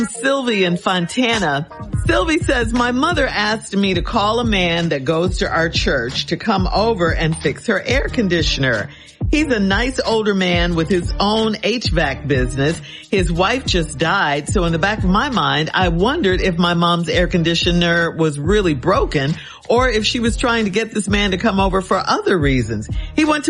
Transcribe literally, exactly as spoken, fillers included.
Sylvie in Fontana. Sylvie says, my mother asked me to call a man that goes to our church to come over and fix her air conditioner. He's a nice older man with his own H V A C business. His wife just died, so in the back of my mind, I wondered if my mom's air conditioner was really broken or if she was trying to get this man to come over for other reasons. He went to